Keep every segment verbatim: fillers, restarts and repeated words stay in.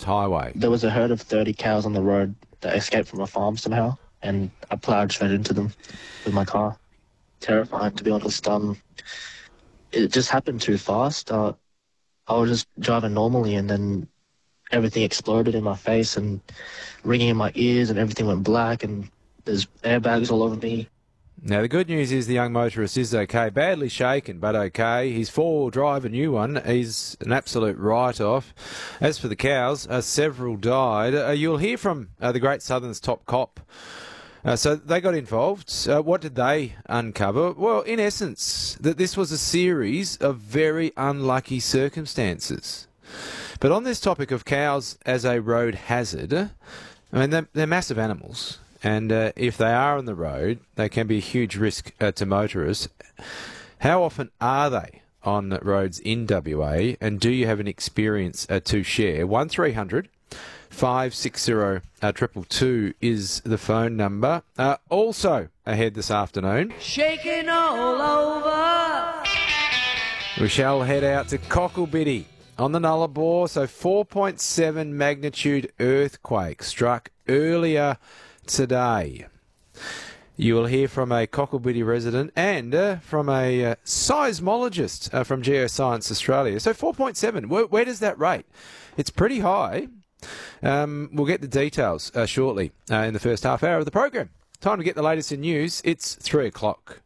Highway. There was a herd of thirty cows on the road that escaped from a farm somehow, and I ploughed straight into them with my car. Terrifying, to be honest. Um, it just happened too fast. Uh, I was just driving normally, and then everything exploded in my face and ringing in my ears, and everything went black, and there's airbags all over me. Now, the good news is the young motorist is okay. Badly shaken, but okay. His four-wheel drive, a new one, is an absolute write-off. As for the cows, uh, several died. Uh, you'll hear from uh, the Great Southern's top cop. Uh, so they got involved. Uh, what did they uncover? Well, in essence, that this was a series of very unlucky circumstances. But on this topic of cows as a road hazard, I mean, they're, they're massive animals. And uh, if they are on the road, they can be a huge risk uh, to motorists. How often are they on roads in W A? And do you have an experience uh, to share? one three hundred five six zero two two is the phone number. Uh, also ahead this afternoon, shaking all over, we shall head out to Cocklebiddy on the Nullarbor. So four point seven magnitude earthquake struck earlier today. You will hear from a Cocklebiddy resident and uh, from a uh, seismologist uh, from Geoscience Australia. So four point seven, where, where does that rate? It's pretty high. Um, we'll get the details uh, shortly uh, in the first half hour of the program. Time to get the latest in news. It's three o'clock.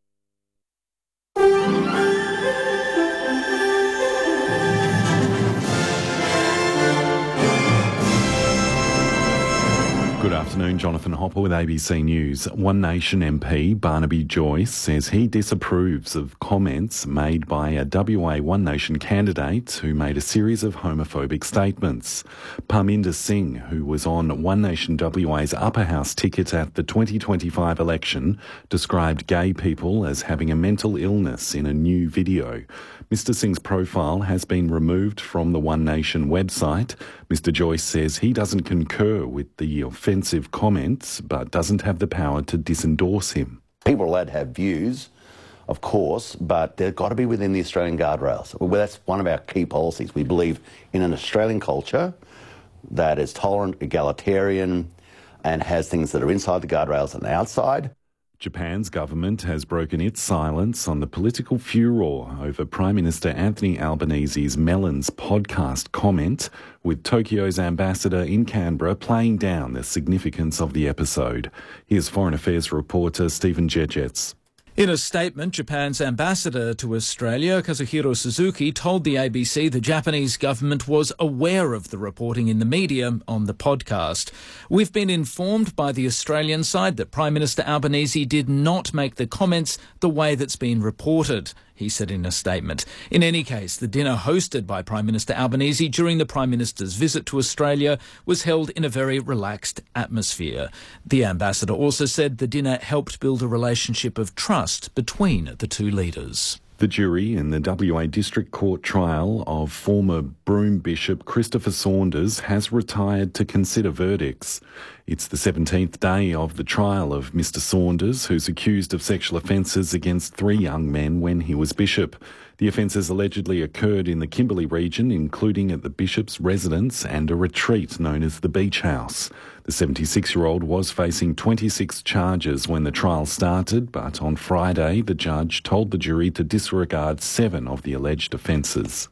Good afternoon, Jonathan Hopper with A B C News. One Nation M P Barnaby Joyce says he disapproves of comments made by a W A One Nation candidate who made a series of homophobic statements. Parminder Singh, who was on One Nation W A's upper house ticket at the twenty twenty-five election, described gay people as having a mental illness in a new video. Mister Singh's profile has been removed from the One Nation website. Mister Joyce says he doesn't concur with the offensive comments, but doesn't have the power to disendorse him. People are allowed to have views, of course, but they've got to be within the Australian guardrails. Well, that's one of our key policies. We believe in an Australian culture that is tolerant, egalitarian, and has things that are inside the guardrails and outside. Japan's government has broken its silence on the political furore over Prime Minister Anthony Albanese's Melons podcast comment, with Tokyo's ambassador in Canberra playing down the significance of the episode. Here's Foreign Affairs reporter Stephen Jejets. In a statement, Japan's ambassador to Australia, Kazuhiro Suzuki, told the A B C the Japanese government was aware of the reporting in the media on the podcast. We've been informed by the Australian side that Prime Minister Albanese did not make the comments the way that's been reported, he said in a statement. In any case, the dinner hosted by Prime Minister Albanese during the Prime Minister's visit to Australia was held in a very relaxed atmosphere. The ambassador also said the dinner helped build a relationship of trust between the two leaders. The jury in the W A District Court trial of former Broome Bishop Christopher Saunders has retired to consider verdicts. It's the seventeenth day of the trial of Mister Saunders, who's accused of sexual offences against three young men when he was bishop. The offences allegedly occurred in the Kimberley region, including at the bishop's residence and a retreat known as the Beach House. The seventy-six-year-old was facing twenty-six charges when the trial started, but on Friday the judge told the jury to disregard seven of the alleged offences.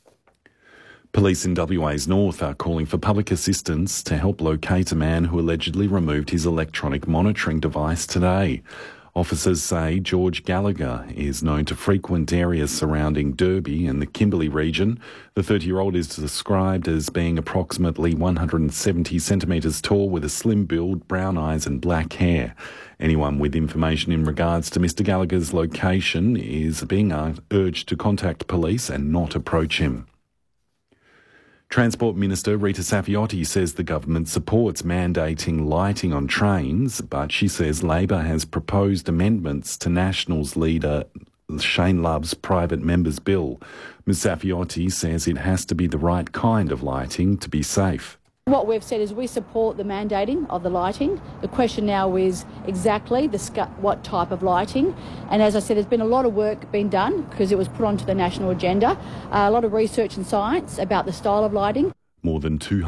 Police in W A's north are calling for public assistance to help locate a man who allegedly removed his electronic monitoring device today. Officers say George Gallagher is known to frequent areas surrounding Derby and the Kimberley region. The thirty-year-old is described as being approximately one hundred seventy centimetres tall with a slim build, brown eyes and black hair. Anyone with information in regards to Mister Gallagher's location is being urged to contact police and not approach him. Transport Minister Rita Saffioti says the government supports mandating lighting on trains, but she says Labor has proposed amendments to Nationals leader Shane Love's private member's bill. Ms Saffioti says it has to be the right kind of lighting to be safe. What we've said is we support the mandating of the lighting. The question now is exactly the sc- what type of lighting. And as I said, there's been a lot of work being done because it was put onto the national agenda. Uh, a lot of research and science about the style of lighting. More than two